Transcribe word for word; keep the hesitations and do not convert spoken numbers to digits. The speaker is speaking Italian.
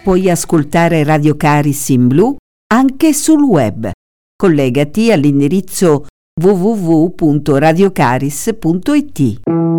puoi ascoltare Radio Caris in blu anche sul web. Collegati all'indirizzo w w w punto radiocaris punto i t.